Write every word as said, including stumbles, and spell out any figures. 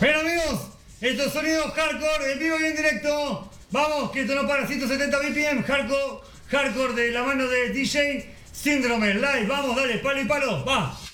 Bueno amigos, estos sonidos hardcore en vivo y en directo. Vamos, que esto no para, ciento setenta B P M, hardcore, hardcore de la mano de D J Síndrome, live, vamos, dale, palo y palo, va.